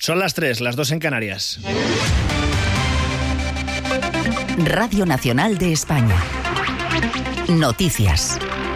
Son las 3, las 2 en Canarias. Radio Nacional de España. Noticias.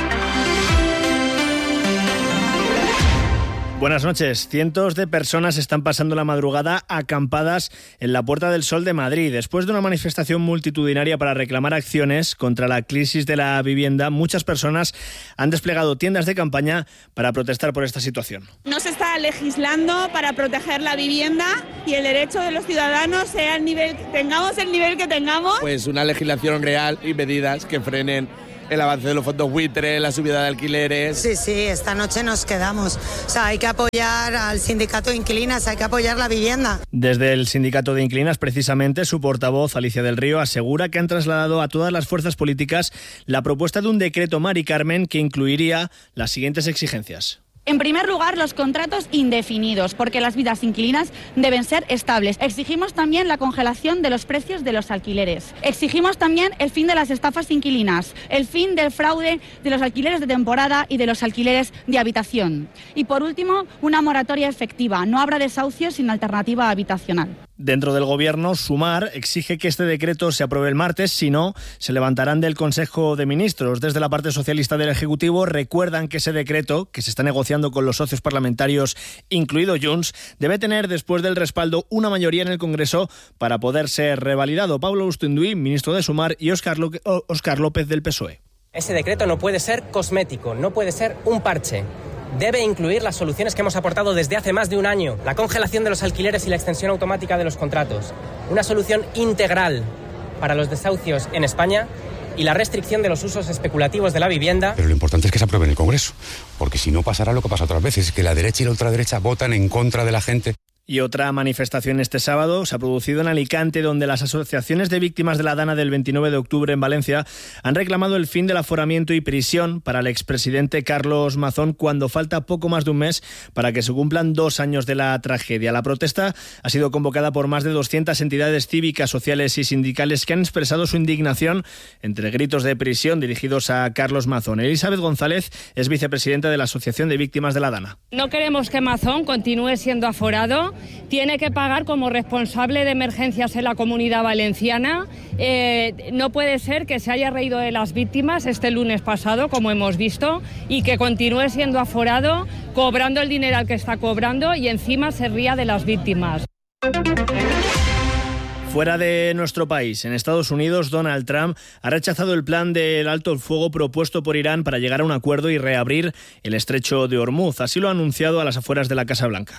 Buenas noches. Cientos de personas están pasando la madrugada acampadas en la Puerta del Sol de Madrid. Después de una manifestación multitudinaria para reclamar acciones contra la crisis de la vivienda, muchas personas han desplegado tiendas de campaña para protestar por esta situación. No se está legislando para proteger la vivienda y el derecho de los ciudadanos, tengamos el nivel que tengamos. Pues una legislación real y medidas que frenen el avance de los fondos buitre, la subida de alquileres. Sí, esta noche nos quedamos. O sea, hay que apoyar al sindicato de inquilinas, hay que apoyar la vivienda. Desde el sindicato de inquilinas, precisamente, su portavoz, Alicia del Río, asegura que han trasladado a todas las fuerzas políticas la propuesta de un decreto, Mari Carmen, que incluiría las siguientes exigencias. En primer lugar, los contratos indefinidos, porque las vidas inquilinas deben ser estables. Exigimos también la congelación de los precios de los alquileres. Exigimos también el fin de las estafas inquilinas, el fin del fraude de los alquileres de temporada y de los alquileres de habitación. Y por último, una moratoria efectiva. No habrá desahucios sin alternativa habitacional. Dentro del Gobierno, Sumar exige que este decreto se apruebe el martes, si no, se levantarán del Consejo de Ministros. Desde la parte socialista del Ejecutivo recuerdan que ese decreto, que se está negociando con los socios parlamentarios, incluido Junts, debe tener después del respaldo una mayoría en el Congreso para poder ser revalidado. Pablo Ustinduy, ministro de Sumar, y Óscar López del PSOE. Ese decreto no puede ser cosmético, no puede ser un parche. Debe incluir las soluciones que hemos aportado desde hace más de un año, la congelación de los alquileres y la extensión automática de los contratos, una solución integral para los desahucios en España y la restricción de los usos especulativos de la vivienda. Pero lo importante es que se apruebe en el Congreso, porque si no pasará lo que pasa otras veces, que la derecha y la ultraderecha votan en contra de la gente. Y otra manifestación este sábado se ha producido en Alicante, donde las asociaciones de víctimas de la Dana del 29 de octubre en Valencia han reclamado el fin del aforamiento y prisión para el expresidente Carlos Mazón cuando falta poco más de un mes para que se cumplan 2 años de la tragedia. La protesta ha sido convocada por más de 200 entidades cívicas, sociales y sindicales que han expresado su indignación entre gritos de prisión dirigidos a Carlos Mazón. Elizabeth González es vicepresidenta de la Asociación de Víctimas de la Dana. No queremos que Mazón continúe siendo aforado. Tiene que pagar como responsable de emergencias en la Comunidad Valenciana. No puede ser que se haya reído de las víctimas este lunes pasado, como hemos visto, y que continúe siendo aforado, cobrando el dinero al que está cobrando y encima se ría de las víctimas. Fuera de nuestro país, en Estados Unidos, Donald Trump ha rechazado el plan del alto el fuego propuesto por Irán para llegar a un acuerdo y reabrir el estrecho de Hormuz. Así lo ha anunciado a las afueras de la Casa Blanca.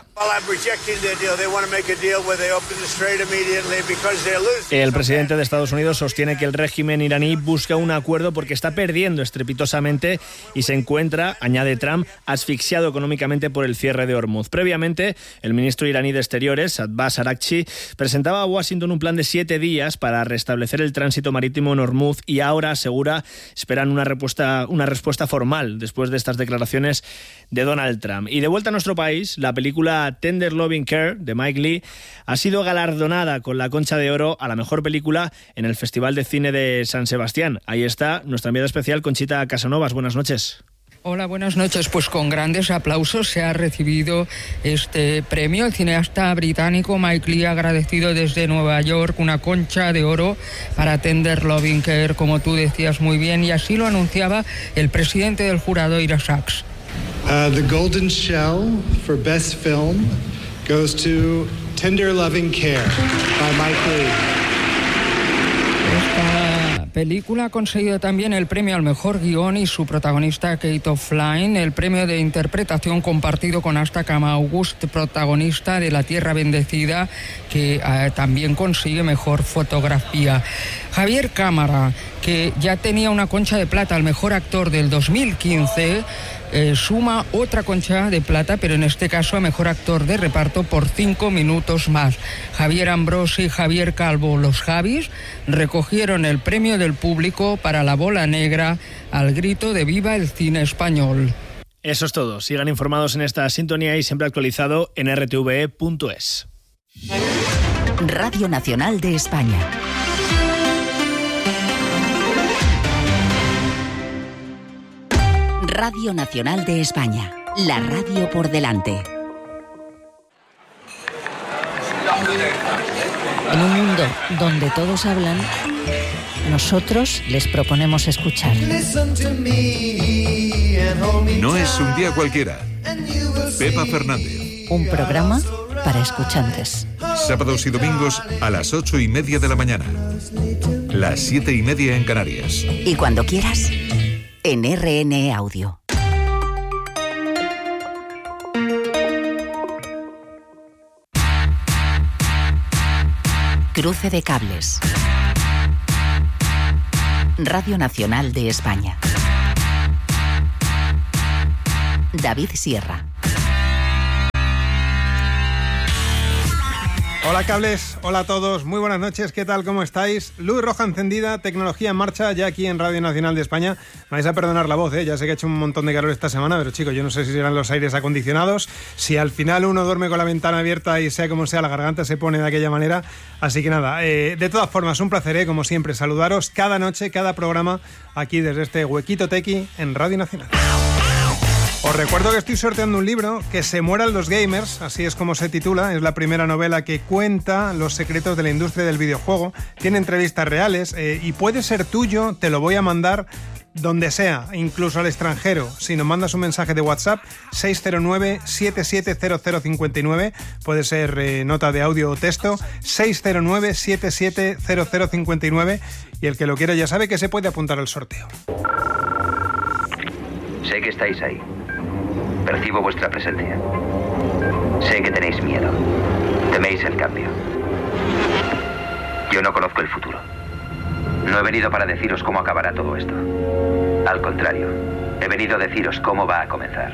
El presidente de Estados Unidos sostiene que el régimen iraní busca un acuerdo porque está perdiendo estrepitosamente y se encuentra, añade Trump, asfixiado económicamente por el cierre de Hormuz. Previamente, el ministro iraní de Exteriores, Abbas Araghchi, presentaba a Washington un plan de 7 días para restablecer el tránsito marítimo en Hormuz y ahora, asegura, esperan una respuesta formal después de estas declaraciones de Donald Trump. Y de vuelta a nuestro país, la película Tender Loving Care de Mike Leigh ha sido galardonada con la Concha de Oro a la mejor película en el Festival de Cine de San Sebastián. Ahí está nuestra enviada especial Conchita Casanovas. Buenas noches. Hola, buenas noches. Pues con grandes aplausos se ha recibido este premio. El cineasta británico Mike Leigh ha agradecido desde Nueva York una Concha de Oro para Tender Loving Care, como tú decías muy bien, y así lo anunciaba el presidente del jurado, Ira Sachs. The Golden Shell for Best Film goes to Tender Loving Care by Mike Leigh. Esta película ha conseguido también el premio al mejor guión y su protagonista Kate O'Flynn, el premio de interpretación compartido con Asta August, protagonista de La Tierra Bendecida, que también consigue mejor fotografía. Javier Cámara, que ya tenía una Concha de Plata al mejor actor del 2015, suma otra Concha de Plata, pero en este caso a mejor actor de reparto por 5 minutos más. Javier Ambrosi y Javier Calvo, los Javis, recogieron el premio del público para La Bola Negra al grito de ¡Viva el cine español! Eso es todo. Sigan informados en esta sintonía y siempre actualizado en rtve.es. Radio Nacional de España. Radio Nacional de España, la radio por delante. En un mundo donde todos hablan, nosotros les proponemos escuchar. No es un día cualquiera. Pepa Fernández. Un programa para escuchantes. Sábados y domingos a las 8:30 de la mañana. Las 7:30 en Canarias. Y cuando quieras, en RN Audio. Cruce de cables. Radio Nacional de España. David Sierra. Hola cables, hola a todos, muy buenas noches, ¿qué tal? ¿Cómo estáis? Luz roja encendida, tecnología en marcha, ya aquí en Radio Nacional de España. Me vais a perdonar la voz, ya sé que ha hecho un montón de calor esta semana, pero chicos, yo no sé si serán los aires acondicionados, si al final uno duerme con la ventana abierta y sea como sea, la garganta se pone de aquella manera. Así que nada, de todas formas, un placer, como siempre, saludaros cada noche, cada programa, aquí desde este huequito tequi en Radio Nacional. Os recuerdo que estoy sorteando un libro, Que se mueran los gamers, así es como se titula. Es la primera novela que cuenta los secretos de la industria del videojuego. Tiene entrevistas reales y puede ser tuyo. Te lo voy a mandar donde sea, incluso al extranjero. Si nos mandas un mensaje de WhatsApp, 609-770059, puede ser nota de audio o texto, 609-770059, y el que lo quiera ya sabe que se puede apuntar al sorteo. Sé que estáis ahí. Percibo vuestra presencia. Sé que tenéis miedo. Teméis el cambio. Yo no conozco el futuro. No he venido para deciros cómo acabará todo esto. Al contrario, he venido a deciros cómo va a comenzar.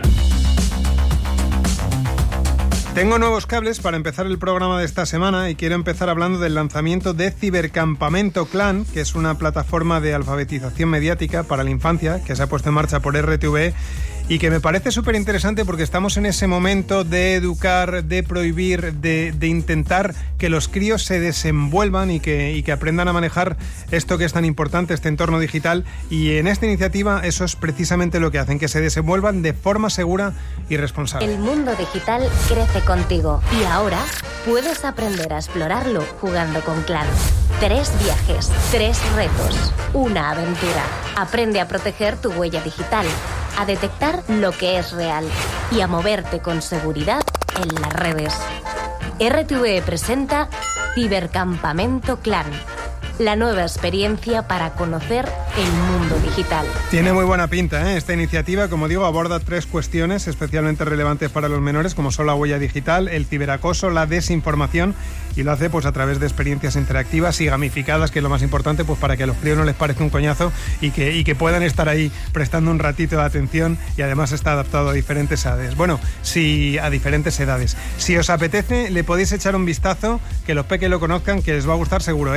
Tengo nuevos cables para empezar el programa de esta semana y quiero empezar hablando del lanzamiento de Cibercampamento Clan, que es una plataforma de alfabetización mediática para la infancia que se ha puesto en marcha por RTV y que me parece súper interesante porque estamos en ese momento de educar, de prohibir, de intentar que los críos se desenvuelvan y que aprendan a manejar esto que es tan importante, este entorno digital, y en esta iniciativa eso es precisamente lo que hacen, que se desenvuelvan de forma segura y responsable. El mundo digital crece contigo y ahora puedes aprender a explorarlo jugando con Clan. 3 viajes, 3 retos, una aventura. Aprende a proteger tu huella digital, a detectar lo que es real y a moverte con seguridad en las redes. RTV presenta Cibercampamento Clan, la nueva experiencia para conocer el mundo digital. Tiene muy buena pinta, Esta iniciativa, como digo, aborda 3 cuestiones especialmente relevantes para los menores, como son la huella digital, el ciberacoso, la desinformación, y lo hace pues a través de experiencias interactivas y gamificadas, que es lo más importante, pues para que a los críos no les parezca un coñazo y que puedan estar ahí prestando un ratito de atención, y además está adaptado a diferentes edades. Bueno, a diferentes edades. Si os apetece, le podéis echar un vistazo, que los peques lo conozcan, que les va a gustar seguro,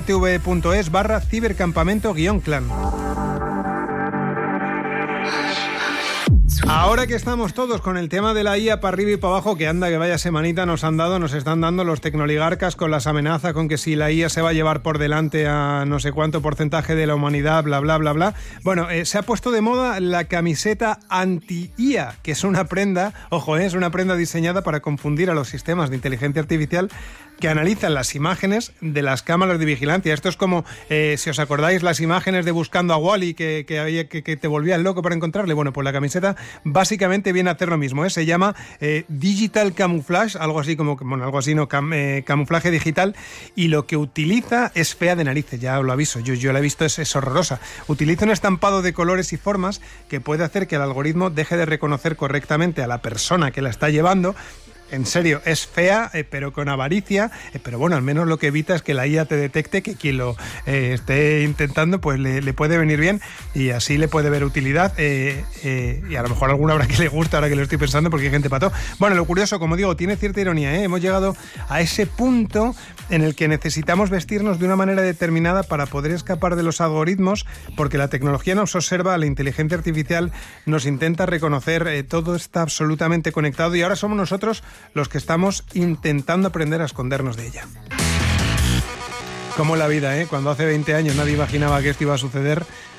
rtv.es/cibercampamento-clan. Ahora que estamos todos con el tema de la IA para arriba y para abajo, que anda, que vaya semanita nos están dando los tecnoligarcas con las amenazas con que si la IA se va a llevar por delante a no sé cuánto porcentaje de la humanidad, bla, bla, bla, bla. Bueno, se ha puesto de moda la camiseta anti-IA, que es una prenda, ojo, es una prenda diseñada para confundir a los sistemas de inteligencia artificial que analizan las imágenes de las cámaras de vigilancia. Esto es como, si os acordáis, las imágenes de Buscando a Wally que te volvían loco para encontrarle. Bueno, pues la camiseta básicamente viene a hacer lo mismo, Se llama Digital Camouflage, algo así como, bueno, algo así, no, camuflaje digital, y lo que utiliza es fea de narices, ya os lo aviso, yo la he visto, es horrorosa. Utiliza un estampado de colores y formas que puede hacer que el algoritmo deje de reconocer correctamente a la persona que la está llevando. En serio, es fea, pero con avaricia, pero bueno, al menos lo que evita es que la IA te detecte que quien lo esté intentando, pues le puede venir bien y así le puede ver utilidad, y a lo mejor alguna habrá que le gusta ahora que lo estoy pensando porque hay gente pató. Bueno, lo curioso, como digo, tiene cierta ironía, hemos llegado a ese punto en el que necesitamos vestirnos de una manera determinada para poder escapar de los algoritmos, porque la tecnología nos observa, la inteligencia artificial nos intenta reconocer, todo está absolutamente conectado y ahora somos nosotros los que estamos intentando aprender a escondernos de ella. Como la vida, cuando hace 20 años nadie imaginaba que esto iba a suceder,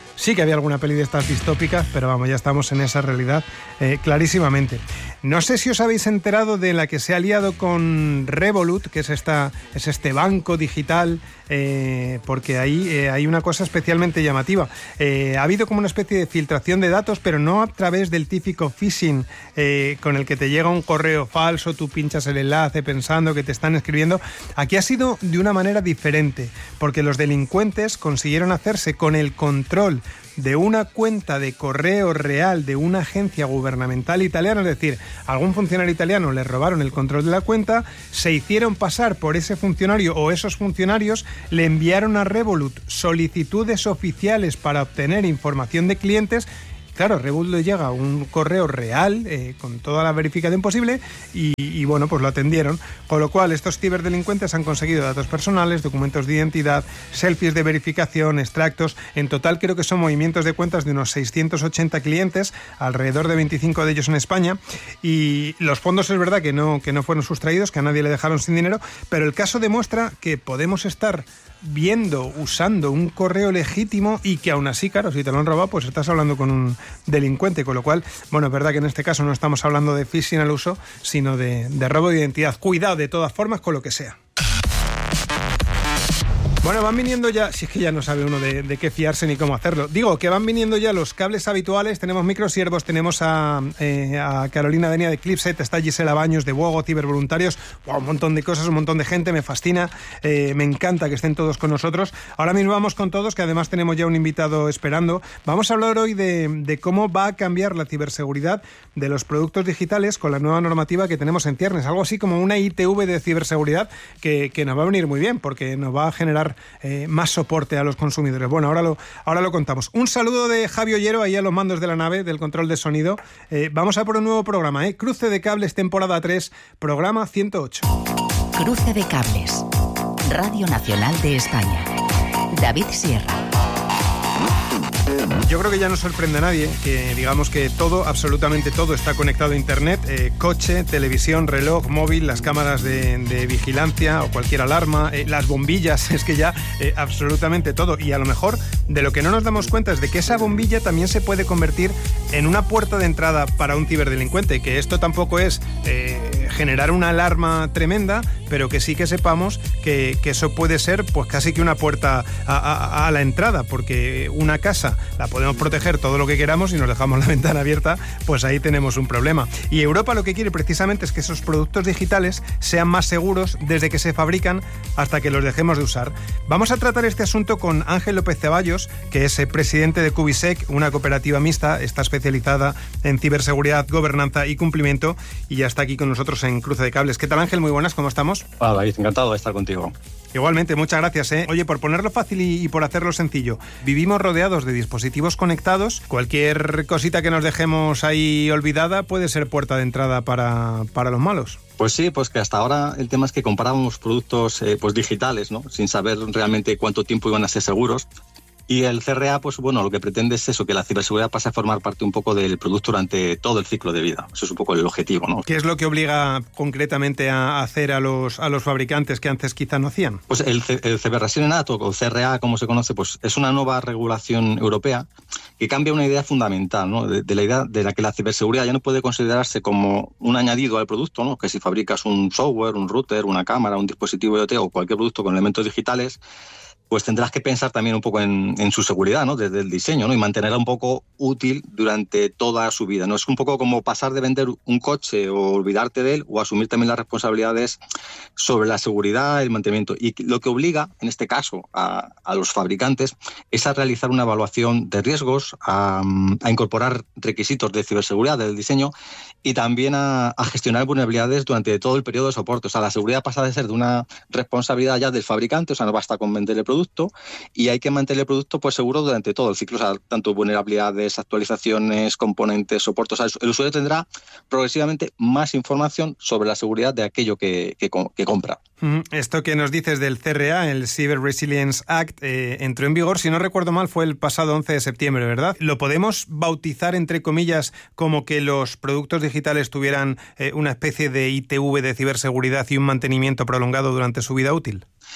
Sí que había alguna peli de estas distópicas, pero vamos, ya estamos en esa realidad clarísimamente. No sé si os habéis enterado de la que se ha liado con Revolut, que es este banco digital, porque ahí hay una cosa especialmente llamativa. Ha habido como una especie de filtración de datos, pero no a través del típico phishing con el que te llega un correo falso, tú pinchas el enlace pensando que te están escribiendo. Aquí ha sido de una manera diferente, porque los delincuentes consiguieron hacerse con el control de una cuenta de correo real de una agencia gubernamental italiana, es decir, algún funcionario italiano les robaron el control de la cuenta, se hicieron pasar por ese funcionario o esos funcionarios le enviaron a Revolut solicitudes oficiales para obtener información de clientes. Claro, a Revolut le llega un correo real con toda la verificación posible y bueno, pues lo atendieron. Con lo cual, estos ciberdelincuentes han conseguido datos personales, documentos de identidad, selfies de verificación, extractos. En total creo que son movimientos de cuentas de unos 680 clientes, alrededor de 25 de ellos en España. Y los fondos es verdad que no fueron sustraídos, que a nadie le dejaron sin dinero, pero el caso demuestra que podemos estar usando un correo legítimo y que aún así, claro, si te lo han robado, pues estás hablando con un delincuente, con lo cual, bueno, es verdad que en este caso no estamos hablando de phishing al uso, sino de robo de identidad. Cuidado de todas formas con lo que sea. Bueno, van viniendo ya, si es que ya no sabe uno de qué fiarse ni cómo hacerlo. Digo, que van viniendo ya los cables habituales, tenemos microsiervos, tenemos a Carolina Denia de Clipset, está Gisela Baños de Wogo, cibervoluntarios, un montón de cosas, un montón de gente, me fascina, me encanta que estén todos con nosotros. Ahora mismo vamos con todos, que además tenemos ya un invitado esperando. Vamos a hablar hoy de cómo va a cambiar la ciberseguridad de los productos digitales con la nueva normativa que tenemos en ciernes, algo así como una ITV de ciberseguridad que nos va a venir muy bien, porque nos va a generar más soporte a los consumidores. Bueno, ahora lo contamos. Un saludo de Javi Ollero ahí a los mandos de la nave, del control de sonido. Vamos a por un nuevo programa, Cruce de Cables, temporada 3, programa 108. Cruce de Cables, Radio Nacional de España. David Sierra. Yo creo que ya no sorprende a nadie que digamos que todo, absolutamente todo está conectado a internet, coche, televisión, reloj, móvil, las cámaras de vigilancia o cualquier alarma, las bombillas, es que ya absolutamente todo. Y a lo mejor de lo que no nos damos cuenta es de que esa bombilla también se puede convertir en una puerta de entrada para un ciberdelincuente, que esto tampoco es generar una alarma tremenda, pero que sí que sepamos que eso puede ser pues casi que una puerta a la entrada, porque una casa la podemos proteger todo lo que queramos y nos dejamos la ventana abierta, pues ahí tenemos un problema. Y Europa lo que quiere precisamente es que esos productos digitales sean más seguros desde que se fabrican hasta que los dejemos de usar. Vamos a tratar este asunto con Ángel López Ceballos, que es presidente de Cubisec, una cooperativa mixta, está especializada en ciberseguridad, gobernanza y cumplimiento, y ya está aquí con nosotros en Cruce de Cables. ¿Qué tal, Ángel? Muy buenas, ¿cómo estamos? Hola, David, encantado de estar contigo. Igualmente, muchas gracias. Oye, por ponerlo fácil y por hacerlo sencillo, vivimos rodeados de dispositivos conectados. Cualquier cosita que nos dejemos ahí olvidada puede ser puerta de entrada para los malos. Pues sí, pues que hasta ahora el tema es que comparábamos productos pues digitales, ¿no? Sin saber realmente cuánto tiempo iban a ser seguros. Y el CRA, pues bueno, lo que pretende es eso, que la ciberseguridad pase a formar parte un poco del producto durante todo el ciclo de vida. Eso es un poco el objetivo, ¿no? ¿Qué es lo que obliga concretamente a hacer a los fabricantes que antes quizá no hacían? Pues el CBRN Act, o CRA, como se conoce, pues es una nueva regulación europea que cambia una idea fundamental, ¿no? De la idea de la que la ciberseguridad ya no puede considerarse como un añadido al producto, ¿no? Que si fabricas un software, un router, una cámara, un dispositivo IoT o cualquier producto con elementos digitales, pues tendrás que pensar también un poco en su seguridad, ¿no? Desde el diseño, ¿no? Y mantenerla un poco útil durante toda su vida, ¿no? Es un poco como pasar de vender un coche o olvidarte de él, o asumir también las responsabilidades sobre la seguridad, el mantenimiento. Y lo que obliga, en este caso, a los fabricantes es a realizar una evaluación de riesgos, a incorporar requisitos de ciberseguridad del diseño y también a gestionar vulnerabilidades durante todo el periodo de soporte. O sea, la seguridad pasa de ser de una responsabilidad ya del fabricante, o sea, no basta con vender el producto, y hay que mantener el producto pues seguro durante todo el ciclo, o sea, tanto vulnerabilidades, actualizaciones, componentes, soporte. O sea, el usuario tendrá progresivamente más información sobre la seguridad de aquello que compra. Esto que nos dices del CRA, el Cyber Resilience Act, entró en vigor, si no recuerdo mal, fue el pasado 11 de septiembre, ¿verdad? ¿Lo podemos bautizar, entre comillas, como que los productos digitales tuvieran una especie de ITV de ciberseguridad y un mantenimiento prolongado durante su vida útil?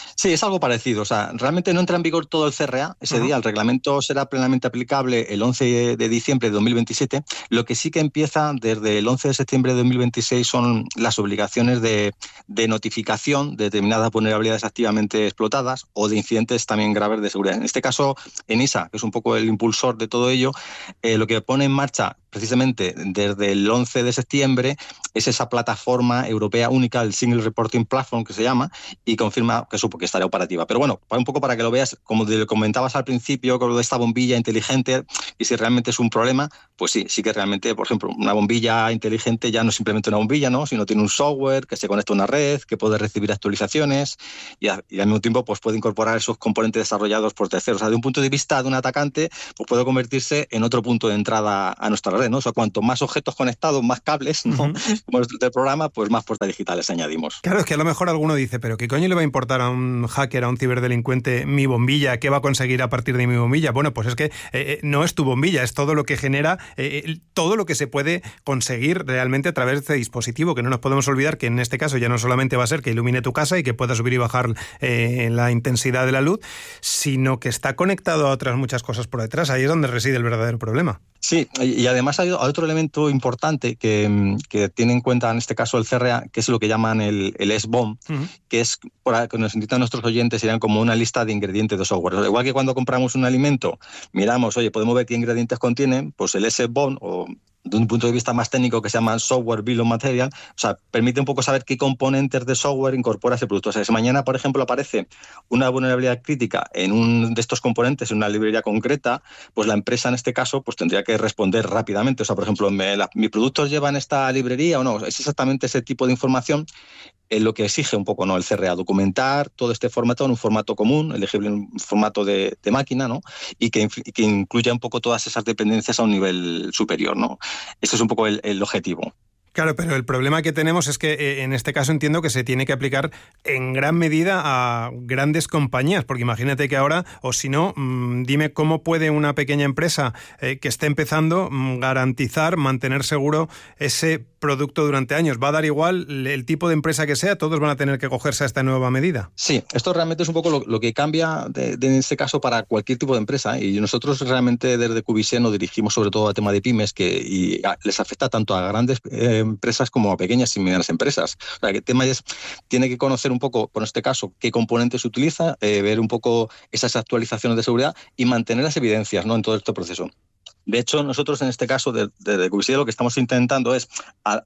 Sí, es algo parecido. O sea, realmente no entra en vigor todo el CRA ese día. El reglamento será plenamente aplicable el 11 de diciembre de 2027. Lo que sí que empieza desde el 11 de septiembre de 2026 son las obligaciones de notificación de determinadas vulnerabilidades activamente explotadas o de incidentes también graves de seguridad. En este caso, ENISA, que es un poco el impulsor de todo ello, lo que pone en marcha precisamente desde el 11 de septiembre es esa plataforma europea única, el Single Reporting Platform que se llama, y confirma que supo que estará operativa. Pero bueno, un poco para que lo veas, como comentabas al principio, con lo de esta bombilla inteligente, y si realmente es un problema, pues sí que realmente, por ejemplo, una bombilla inteligente ya no es simplemente una bombilla, ¿no? Sino tiene un software que se conecta a una red, que puede recibir actualizaciones y al mismo tiempo pues puede incorporar esos componentes desarrollados por terceros. O sea, de un punto de vista de un atacante, pues puede convertirse en otro punto de entrada a nuestra red, ¿no? O sea, cuanto más objetos conectados, más cables, ¿no? Como es del programa, pues más puertas digitales añadimos. Claro, es que a lo mejor alguno dice, pero ¿qué coño le va a importar a un hacker, a un ciberdelincuente mi bombilla? ¿Qué va a conseguir a partir de mi bombilla? Bueno, pues es que no es tu bombilla, es todo lo que genera, todo lo que se puede conseguir realmente a través de este dispositivo, que no nos podemos olvidar que en este caso ya no solamente va a ser que ilumine tu casa y que pueda subir y bajar la intensidad de la luz, sino que está conectado a otras muchas cosas por detrás. Ahí es donde reside el verdadero problema. Sí, y además hay otro elemento importante que tiene en cuenta en este caso el CRA, que es lo que llaman el SBOM, que es, para que nos entiendan nuestros oyentes, serían como una lista de ingredientes de software. O sea, igual que cuando compramos un alimento, miramos, oye, podemos ver qué ingredientes contienen, pues el SBOM, o de un punto de vista más técnico que se llama Software Bill of Material, o sea, permite un poco saber qué componentes de software incorpora ese producto. O sea, si mañana, por ejemplo, aparece una vulnerabilidad crítica en un de estos componentes, en una librería concreta, pues la empresa en este caso pues tendría que responder rápidamente. O sea, por ejemplo, ¿mis productos llevan esta librería o no? Es exactamente ese tipo de información lo que exige un poco, ¿no?, el CRA, documentar todo este formato en un formato común, elegible en un formato de máquina, ¿no?, y que incluya un poco todas esas dependencias a un nivel superior, ¿no? Ese es un poco el objetivo. Claro, pero el problema que tenemos es que en este caso entiendo que se tiene que aplicar en gran medida a grandes compañías, porque imagínate que ahora, o si no, dime cómo puede una pequeña empresa que esté empezando garantizar, mantener seguro ese producto durante años. Va a dar igual el tipo de empresa que sea, todos van a tener que acogerse a esta nueva medida. Sí, esto realmente es un poco lo que cambia en este caso para cualquier tipo de empresa, y nosotros realmente desde QVC nos dirigimos sobre todo al tema de pymes y les afecta tanto a grandes empresas como a pequeñas y medianas empresas. O sea, que el tema es, tiene que conocer un poco, con este caso, qué componentes se utiliza, ver un poco esas actualizaciones de seguridad y mantener las evidencias, ¿no?, en todo este proceso. De hecho, nosotros en este caso de QVC lo que estamos intentando es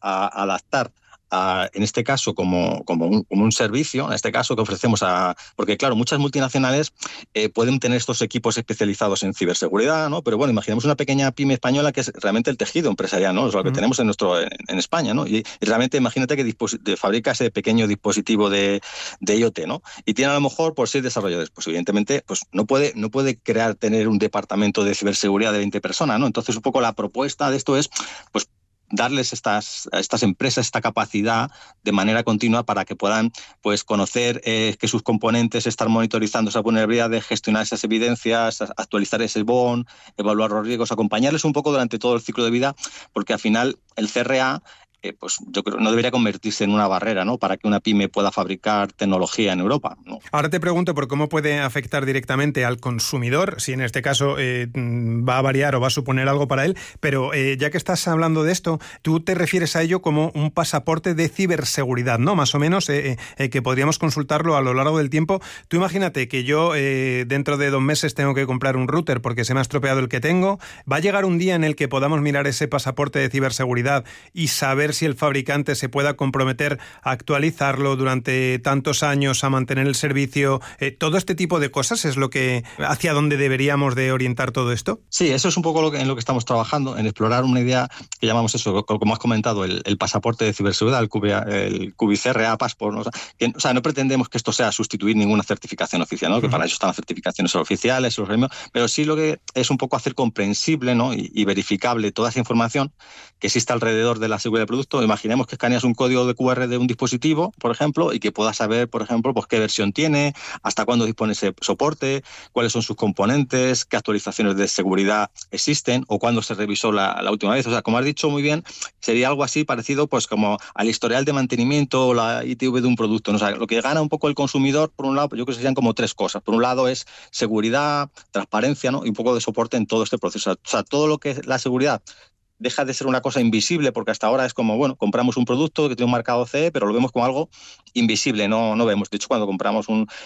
adaptar en este caso como un servicio, en este caso que ofrecemos porque claro, muchas multinacionales pueden tener estos equipos especializados en ciberseguridad, ¿no? Pero bueno, imaginemos una pequeña pyme española que es realmente el tejido empresarial, ¿no? Es lo que tenemos en España, ¿no? Y realmente imagínate que fabrica ese pequeño dispositivo de IoT, ¿no? Y tiene a lo mejor por 6 desarrolladores, pues evidentemente pues no puede tener un departamento de ciberseguridad de 20 personas, ¿no? Entonces un poco la propuesta de esto es pues darles a estas empresas esta capacidad de manera continua para que puedan pues conocer que sus componentes están monitorizando esa vulnerabilidad, de gestionar esas evidencias, actualizar ese SBOM, evaluar los riesgos, acompañarles un poco durante todo el ciclo de vida, porque al final el CRA pues yo creo no debería convertirse en una barrera, ¿no?, para que una pyme pueda fabricar tecnología en Europa, ¿no? Ahora te pregunto por cómo puede afectar directamente al consumidor, si en este caso va a variar o va a suponer algo para él, pero ya que estás hablando de esto, tú te refieres a ello como un pasaporte de ciberseguridad, ¿no? Más o menos, que podríamos consultarlo a lo largo del tiempo. Tú imagínate que yo dentro de 2 meses tengo que comprar un router porque se me ha estropeado el que tengo. Va a llegar un día en el que podamos mirar ese pasaporte de ciberseguridad y saber si el fabricante se pueda comprometer a actualizarlo durante tantos años, a mantener el servicio. ¿Todo este tipo de cosas es hacia dónde deberíamos de orientar todo esto? Sí, eso es un poco en lo que estamos trabajando, en explorar una idea que llamamos eso, como has comentado, el pasaporte de ciberseguridad, el QVCRA Passport, ¿no? O sea, no pretendemos que esto sea sustituir ninguna certificación oficial, ¿no? Que para eso están las certificaciones oficiales, los gremios, pero sí lo que es un poco hacer comprensible, ¿no?, y verificable toda esa información que existe alrededor de la seguridad del producto, producto. Imaginemos que escaneas un código de QR de un dispositivo, por ejemplo, y que puedas saber, por ejemplo, pues qué versión tiene, hasta cuándo dispone ese soporte, cuáles son sus componentes, qué actualizaciones de seguridad existen o cuándo se revisó la última vez. O sea, como has dicho muy bien, sería algo así parecido pues como al historial de mantenimiento o la ITV de un producto, ¿no? O sea, lo que gana un poco el consumidor, por un lado, yo creo que serían como tres cosas. Por un lado es seguridad, transparencia, ¿no? Y un poco de soporte en todo este proceso. O sea, todo lo que es la seguridad deja de ser una cosa invisible, porque hasta ahora es como, bueno, compramos un producto que tiene un marcado CE, pero lo vemos como algo invisible, no vemos. De hecho, cuando compramos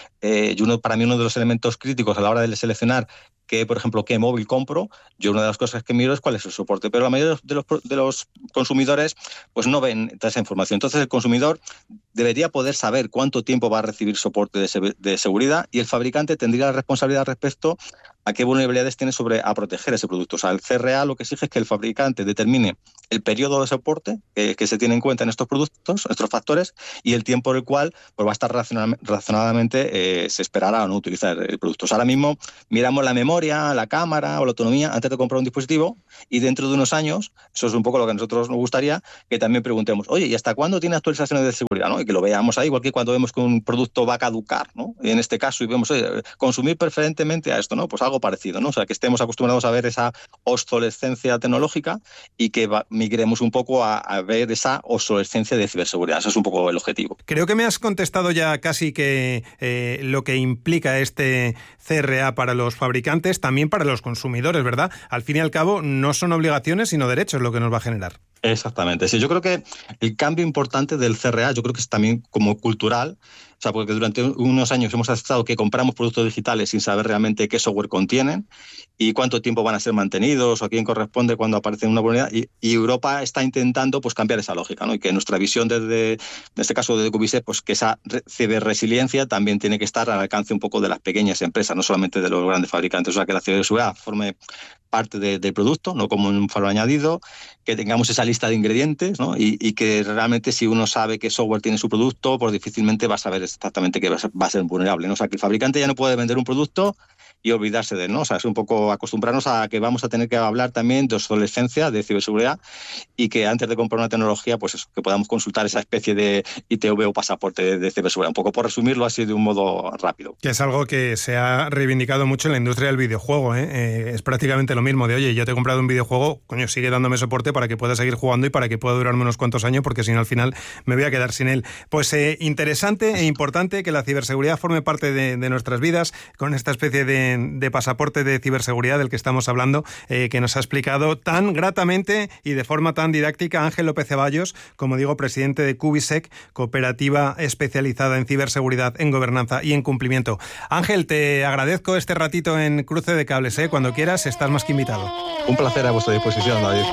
para mí uno de los elementos críticos a la hora de seleccionar por ejemplo, qué móvil compro, yo una de las cosas que miro es cuál es el soporte, pero la mayoría de los consumidores pues no ven toda esa información. Entonces el consumidor debería poder saber cuánto tiempo va a recibir soporte de seguridad, y el fabricante tendría la responsabilidad respecto a qué vulnerabilidades tiene a proteger ese producto. O sea, el CRA lo que exige es que el fabricante determine el periodo de soporte que se tiene en cuenta en estos productos, estos factores, y el tiempo en el cual pues va a estar razonadamente se esperará o no utilizar el producto. O sea, ahora mismo miramos la memoria, la cámara o la autonomía antes de comprar un dispositivo, y dentro de unos años, eso es un poco lo que a nosotros nos gustaría, que también preguntemos, oye, ¿y hasta cuándo tiene actualizaciones de seguridad? ¿No? Y que lo veamos ahí, igual que cuando vemos que un producto va a caducar, ¿no? Y en este caso, y vemos, oye, consumir preferentemente a esto, ¿no? Pues algo parecido, ¿no? O sea, que estemos acostumbrados a ver esa obsolescencia tecnológica y que migremos un poco a ver esa obsolescencia de ciberseguridad. Ese es un poco el objetivo. Creo que me has contestado ya casi que lo que implica este CRA para los fabricantes, también para los consumidores, ¿verdad? Al fin y al cabo, no son obligaciones, sino derechos lo que nos va a generar. Exactamente. Sí, yo creo que el cambio importante del CRA, yo creo que es también como cultural. O sea, porque durante unos años hemos aceptado que compramos productos digitales sin saber realmente qué software contienen y cuánto tiempo van a ser mantenidos o a quién corresponde cuando aparece una vulnerabilidad. Y Europa está intentando pues cambiar esa lógica, ¿no? Y que nuestra visión en este caso de Cubisec, pues que esa ciberresiliencia también tiene que estar al alcance un poco de las pequeñas empresas, no solamente de los grandes fabricantes. O sea, que la ciberseguridad forme parte del producto, no como un valor añadido, que tengamos esa lista de ingredientes, ¿no? Y que realmente si uno sabe qué software tiene su producto, pues difícilmente va a saber exactamente que va a ser vulnerable, ¿no? O sea, que el fabricante ya no puede vender un producto y olvidarse de él, ¿no? O sea, es un poco acostumbrarnos a que vamos a tener que hablar también de obsolescencia, de ciberseguridad, y que antes de comprar una tecnología, pues eso, que podamos consultar esa especie de ITV o pasaporte de ciberseguridad, un poco por resumirlo así de un modo rápido. Que es algo que se ha reivindicado mucho en la industria del videojuego, ¿eh? Es prácticamente lo mismo de, oye, yo te he comprado un videojuego, coño, sigue dándome soporte para que pueda seguir jugando y para que pueda durarme unos cuantos años, porque si no al final me voy a quedar sin él. Pues interesante e importante que la ciberseguridad forme parte de nuestras vidas, con esta especie de pasaporte de ciberseguridad del que estamos hablando, que nos ha explicado tan gratamente y de forma tan didáctica Ángel López Ceballos, como digo, presidente de Cubisec, cooperativa especializada en ciberseguridad, en gobernanza y en cumplimiento. Ángel, te agradezco este ratito en Cruce de Cables, ¿eh? Cuando quieras, estás más que invitado. Un placer, a vuestra disposición, David.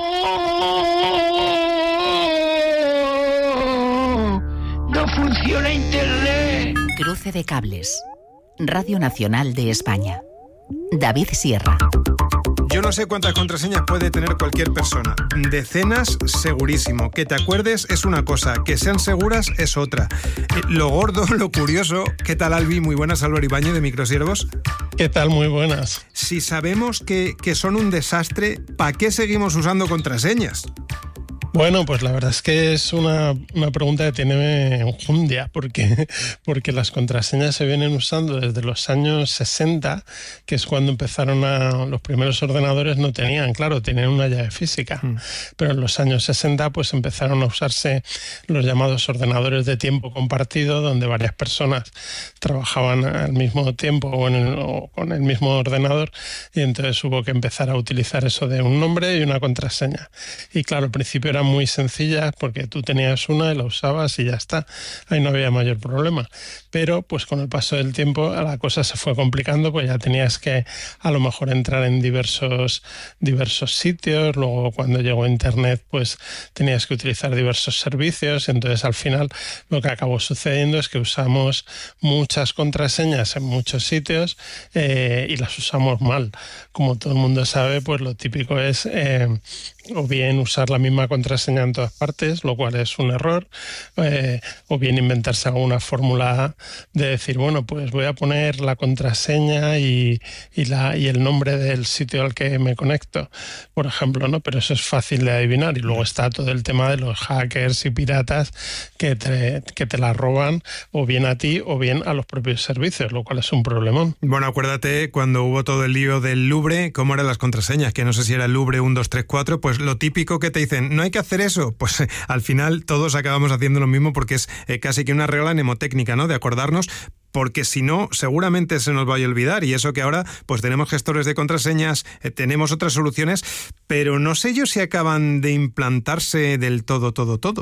No funciona Internet. Cruce de Cables. Radio Nacional de España. David Sierra. Yo no sé cuántas contraseñas puede tener cualquier persona. Decenas, segurísimo. Que te acuerdes es una cosa, que sean seguras es otra. Lo gordo, lo curioso... ¿Qué tal, Albi? Muy buenas, Álvaro Ibáñez de Microsiervos. ¿Qué tal? Muy buenas. Si sabemos que son un desastre, ¿para qué seguimos usando contraseñas? Bueno, pues la verdad es que es una pregunta que tiene enjundia, porque las contraseñas se vienen usando desde los años 60, que es cuando empezaron los primeros ordenadores, no tenían, claro, tenían una llave física, pero en los años 60 pues empezaron a usarse los llamados ordenadores de tiempo compartido, donde varias personas trabajaban al mismo tiempo o con el mismo ordenador, y entonces hubo que empezar a utilizar eso de un nombre y una contraseña. Y claro, al principio era muy sencilla porque tú tenías una y la usabas y ya está, ahí no había mayor problema, pero pues con el paso del tiempo la cosa se fue complicando, pues ya tenías que a lo mejor entrar en diversos sitios, luego cuando llegó Internet pues tenías que utilizar diversos servicios, entonces al final lo que acabó sucediendo es que usamos muchas contraseñas en muchos sitios y las usamos mal. Como todo el mundo sabe, pues lo típico es o bien usar la misma contraseña contraseña en todas partes, lo cual es un error, o bien inventarse alguna fórmula de decir, bueno, pues voy a poner la contraseña y el nombre del sitio al que me conecto, por ejemplo, ¿no? Pero eso es fácil de adivinar. Y luego está todo el tema de los hackers y piratas que te la roban o bien a ti o bien a los propios servicios, lo cual es un problemón. Bueno, acuérdate cuando hubo todo el lío del Louvre, cómo eran las contraseñas, que no sé si era el Louvre 1, 2, 3, 4, pues lo típico que te dicen, no hay que hacer eso, pues al final todos acabamos haciendo lo mismo porque es casi que una regla mnemotécnica, ¿no? De acordarnos, porque si no, seguramente se nos va a olvidar, y eso que ahora pues tenemos gestores de contraseñas, tenemos otras soluciones, pero no sé yo si acaban de implantarse del todo.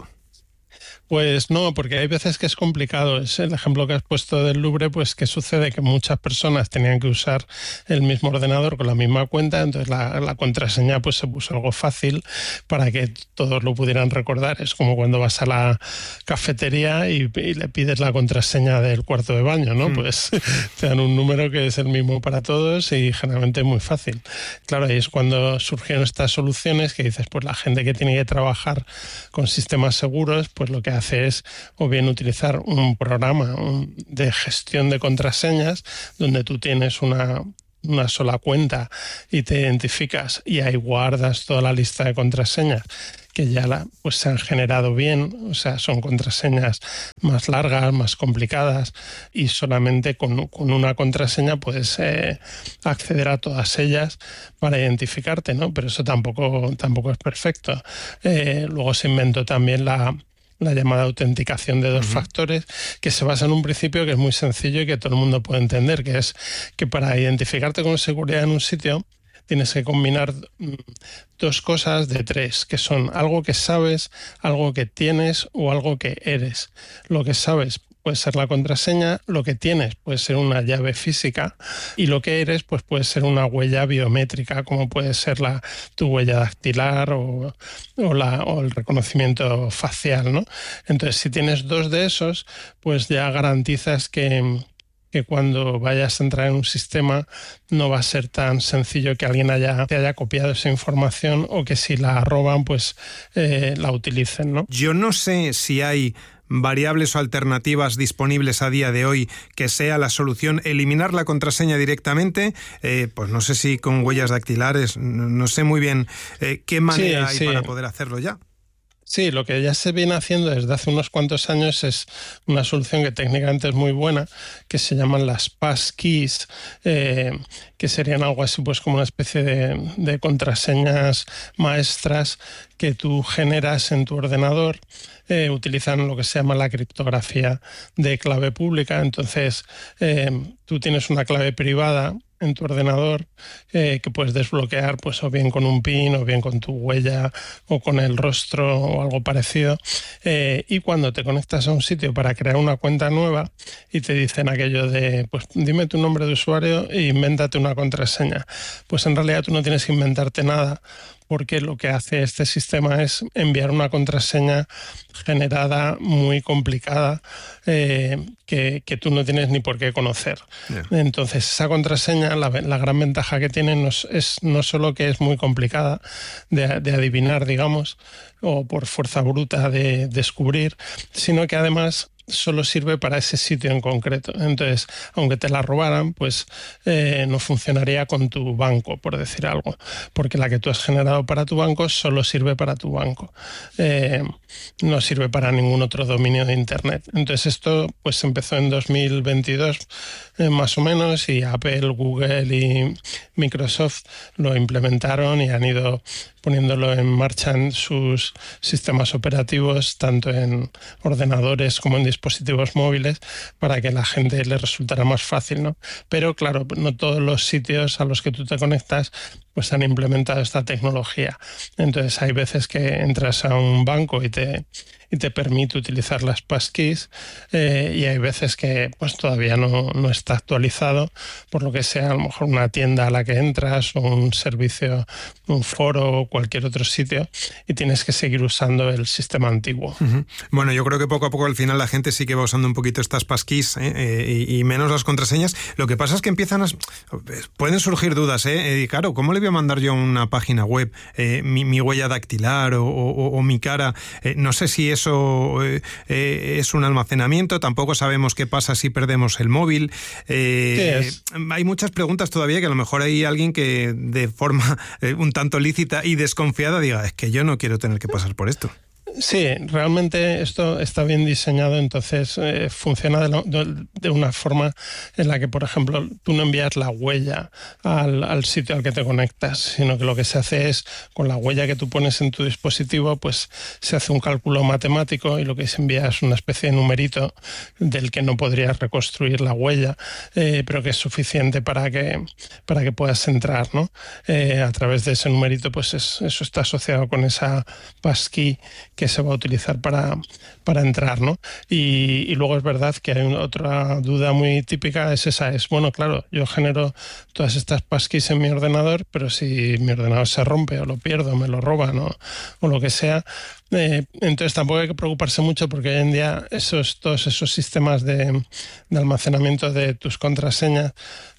Pues no, porque hay veces que es complicado. Es el ejemplo que has puesto del Louvre, pues que sucede que muchas personas tenían que usar el mismo ordenador con la misma cuenta, entonces la contraseña pues se puso algo fácil para que todos lo pudieran recordar. Es como cuando vas a la cafetería y le pides la contraseña del cuarto de baño, ¿no? Pues te dan un número que es el mismo para todos y generalmente es muy fácil. Claro, ahí es cuando surgieron estas soluciones que dices, pues la gente que tiene que trabajar con sistemas seguros, pues lo que hace es o bien utilizar un programa de gestión de contraseñas donde tú tienes una sola cuenta y te identificas y ahí guardas toda la lista de contraseñas que ya pues se han generado bien, o sea, son contraseñas más largas, más complicadas, y solamente con una contraseña puedes acceder a todas ellas para identificarte, ¿no? Pero eso tampoco es perfecto. Luego se inventó también la llamada autenticación de dos factores, que se basa en un principio que es muy sencillo y que todo el mundo puede entender, que es que para identificarte con seguridad en un sitio tienes que combinar dos cosas de tres, que son algo que sabes, algo que tienes o algo que eres. Lo que sabes puede ser la contraseña, lo que tienes puede ser una llave física y lo que eres pues puede ser una huella biométrica, como puede ser tu huella dactilar o el reconocimiento facial, ¿no? Entonces, si tienes dos de esos, pues ya garantizas que cuando vayas a entrar en un sistema no va a ser tan sencillo que alguien te haya copiado esa información o que si la roban pues la utilicen, ¿no? Yo no sé si hay variables o alternativas disponibles a día de hoy que sea la solución eliminar la contraseña directamente, pues no sé si con huellas dactilares, no sé muy bien qué manera hay para poder hacerlo ya. Sí, lo que ya se viene haciendo desde hace unos cuantos años es una solución que técnicamente es muy buena, que se llaman las passkeys, que serían algo así pues como una especie de contraseñas maestras que tú generas en tu ordenador. Utilizan lo que se llama la criptografía de clave pública. Entonces, tú tienes una clave privada en tu ordenador que puedes desbloquear pues o bien con un PIN o bien con tu huella o con el rostro o algo parecido, y cuando te conectas a un sitio para crear una cuenta nueva y te dicen aquello de pues dime tu nombre de usuario e invéntate una contraseña, pues en realidad tú no tienes que inventarte nada, porque lo que hace este sistema es enviar una contraseña generada muy complicada que tú no tienes ni por qué conocer. Yeah. Entonces, esa contraseña, la gran ventaja que tiene no solo que es muy complicada de adivinar, digamos, o por fuerza bruta de descubrir, sino que además solo sirve para ese sitio en concreto. Entonces, aunque te la robaran, pues no funcionaría con tu banco, por decir algo, porque la que tú has generado para tu banco solo sirve para tu banco. No sirve para ningún otro dominio de Internet. Entonces, esto pues empezó en 2022 más o menos, y Apple, Google y Microsoft lo implementaron y han ido poniéndolo en marcha en sus sistemas operativos, tanto en ordenadores como en dispositivos móviles, para que a la gente le resultara más fácil, ¿no? Pero claro, no todos los sitios a los que tú te conectas pues han implementado esta tecnología. Entonces hay veces que entras a un banco y te y te permite utilizar las passkeys, y hay veces que pues todavía no está actualizado, por lo que sea, a lo mejor una tienda a la que entras o un servicio, un foro o cualquier otro sitio, y tienes que seguir usando el sistema antiguo. Uh-huh. Bueno, yo creo que poco a poco al final la gente sí que va usando un poquito estas passkeys y menos las contraseñas. Lo que pasa es que pueden surgir dudas, claro, ¿cómo le voy a mandar yo a una página web mi huella dactilar o mi cara? No sé si eso es un almacenamiento, tampoco sabemos qué pasa si perdemos el móvil. Hay muchas preguntas todavía que a lo mejor hay alguien que de forma un tanto lícita y desconfiada diga, es que yo no quiero tener que pasar por esto. Sí, realmente esto está bien diseñado, entonces funciona de una forma en la que, por ejemplo, tú no envías la huella al sitio al que te conectas, sino que lo que se hace es, con la huella que tú pones en tu dispositivo, pues se hace un cálculo matemático y lo que se envía es una especie de numerito del que no podrías reconstruir la huella, pero que es suficiente para que puedas entrar, ¿no? A través de ese numerito, pues eso está asociado con esa passkey que se va a utilizar para entrar, ¿no? Y luego es verdad que hay otra duda muy típica, bueno, claro, yo genero todas estas passkeys en mi ordenador, pero si mi ordenador se rompe o lo pierdo, me lo roban o lo que sea, entonces tampoco hay que preocuparse mucho, porque hoy en día todos esos sistemas de almacenamiento de tus contraseñas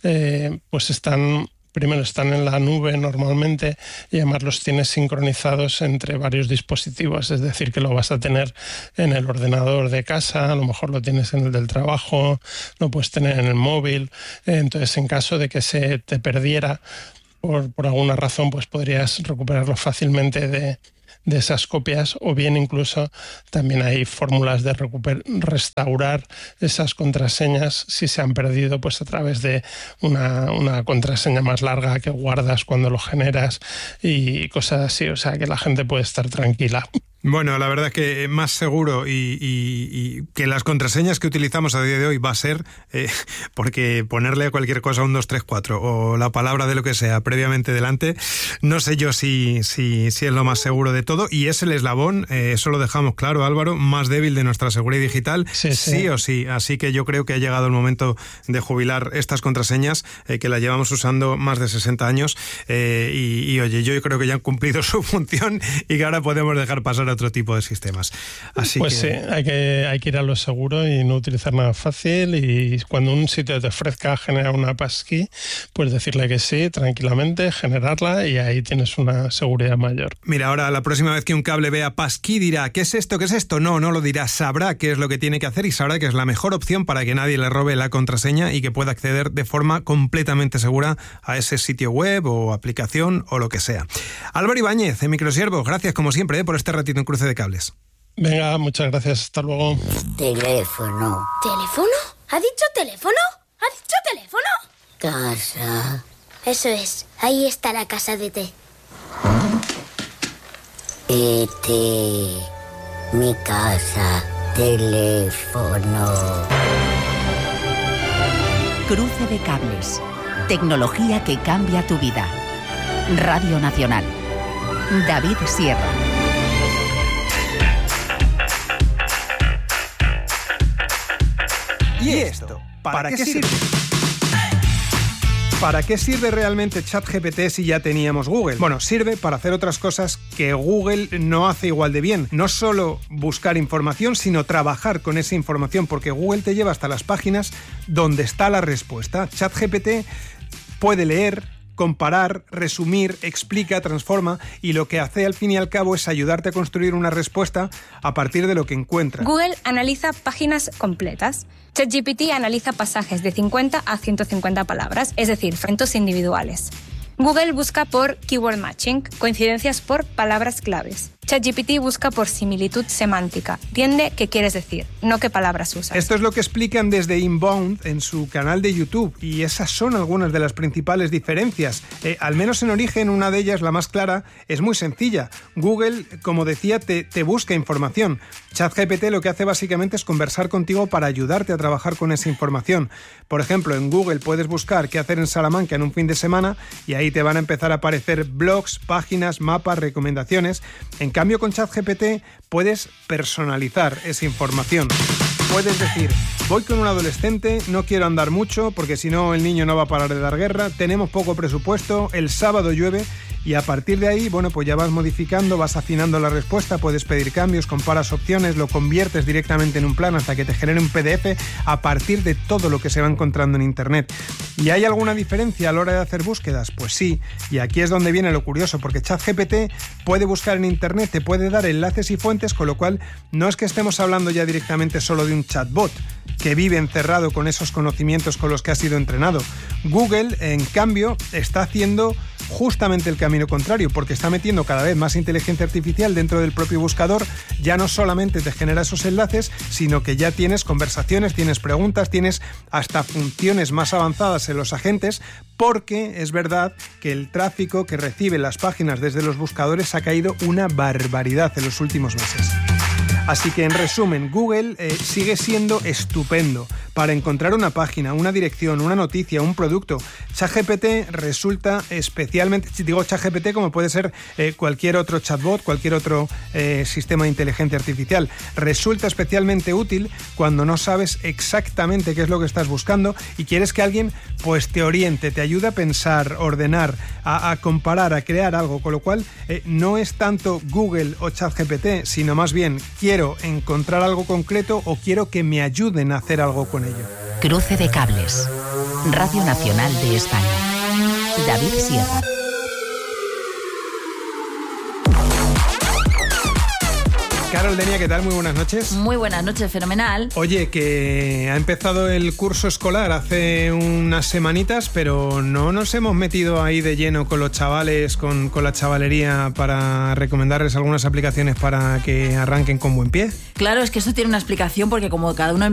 pues están en la nube normalmente, y además los tienes sincronizados entre varios dispositivos, es decir, que lo vas a tener en el ordenador de casa, a lo mejor lo tienes en el del trabajo, lo puedes tener en el móvil. Entonces, en caso de que se te perdiera por alguna razón, pues podrías recuperarlo fácilmente de esas copias, o bien incluso también hay fórmulas de restaurar esas contraseñas si se han perdido, pues a través de una contraseña más larga que guardas cuando lo generas y cosas así, o sea que la gente puede estar tranquila. Bueno, la verdad es que más seguro y que las contraseñas que utilizamos a día de hoy va a ser, porque ponerle a cualquier cosa un 2, 3, 4 o la palabra de lo que sea previamente delante, no sé yo si es lo más seguro de todo, y es el eslabón, eso lo dejamos claro, Álvaro, más débil de nuestra seguridad digital, sí o sí. Así que yo creo que ha llegado el momento de jubilar estas contraseñas, que las llevamos usando más de 60 años, y oye, yo creo que ya han cumplido su función y que ahora podemos dejar pasar a otro tipo de sistemas. Así pues que... sí, hay que ir a lo seguro y no utilizar nada fácil, y cuando un sitio te ofrezca generar una passkey, pues decirle que sí, tranquilamente, generarla, y ahí tienes una seguridad mayor. Mira, ahora la próxima vez que un cable vea passkey dirá, ¿qué es esto? ¿Qué es esto? No lo dirá, sabrá qué es lo que tiene que hacer y sabrá que es la mejor opción para que nadie le robe la contraseña y que pueda acceder de forma completamente segura a ese sitio web o aplicación o lo que sea. Álvaro Ibáñez, en Microsiervos, gracias como siempre por este ratito en Cruce de Cables. Venga, muchas gracias, hasta luego. Teléfono. ¿Teléfono? ¿Ha dicho teléfono? ¿Ha dicho teléfono? Casa. Eso es, ahí está la casa de té. Mi casa. Teléfono. Cruce de Cables. Tecnología que cambia tu vida. Radio Nacional. David Sierra. ¿Y esto? ¿Para qué sirve? ¿Para qué sirve realmente ChatGPT si ya teníamos Google? Bueno, sirve para hacer otras cosas que Google no hace igual de bien. No solo buscar información, sino trabajar con esa información, porque Google te lleva hasta las páginas donde está la respuesta. ChatGPT puede leer, comparar, resumir, explica, transforma, y lo que hace al fin y al cabo es ayudarte a construir una respuesta a partir de lo que encuentras. Google analiza páginas completas. ChatGPT analiza pasajes de 50 a 150 palabras, es decir, fragmentos individuales. Google busca por keyword matching, coincidencias por palabras claves. ChatGPT busca por similitud semántica, entiende qué quieres decir, no qué palabras usas. Esto es lo que explican desde Inbound en su canal de YouTube, y esas son algunas de las principales diferencias. Al menos en origen, una de ellas, la más clara, es muy sencilla. Google, como decía, te busca información. ChatGPT lo que hace básicamente es conversar contigo para ayudarte a trabajar con esa información. Por ejemplo, en Google puedes buscar qué hacer en Salamanca en un fin de semana, y ahí te van a empezar a aparecer blogs, páginas, mapas, recomendaciones. En cambio, con ChatGPT puedes personalizar esa información. Puedes decir, voy con un adolescente, no quiero andar mucho porque si no el niño no va a parar de dar guerra, tenemos poco presupuesto, el sábado llueve, y a partir de ahí, bueno, pues ya vas modificando, vas afinando la respuesta, puedes pedir cambios, comparas opciones, lo conviertes directamente en un plan hasta que te genere un PDF a partir de todo lo que se va encontrando en Internet. ¿Y hay alguna diferencia a la hora de hacer búsquedas? Pues sí, y aquí es donde viene lo curioso, porque ChatGPT puede buscar en Internet, te puede dar enlaces y fuentes, con lo cual no es que estemos hablando ya directamente solo de un chatbot que vive encerrado con esos conocimientos con los que ha sido entrenado. Google, en cambio, está haciendo justamente el camino contrario, porque está metiendo cada vez más inteligencia artificial dentro del propio buscador. Ya no solamente te genera esos enlaces, sino que ya tienes conversaciones, tienes preguntas, tienes hasta funciones más avanzadas en los agentes, porque es verdad que el tráfico que reciben las páginas desde los buscadores ha caído una barbaridad en los últimos meses. Así que, en resumen, Google sigue siendo estupendo para encontrar una página, una dirección, una noticia, un producto. ChatGPT resulta especialmente, digo ChatGPT como puede ser cualquier otro chatbot, cualquier otro sistema de inteligencia artificial, resulta especialmente útil cuando no sabes exactamente qué es lo que estás buscando y quieres que alguien pues te oriente, te ayude a pensar, ordenar, a comparar, a crear algo, con lo cual no es tanto Google o ChatGPT, sino más bien quiero encontrar algo concreto o quiero que me ayuden a hacer algo con ello. Cruce de cables. Radio Nacional de España. David Sierra. Carol Denia, ¿qué tal? Muy buenas noches. Muy buenas noches, fenomenal. Oye, que ha empezado el curso escolar hace unas semanitas, pero no nos hemos metido ahí de lleno con los chavales, con la chavalería, para recomendarles algunas aplicaciones para que arranquen con buen pie. Claro, es que eso tiene una explicación, porque como cada uno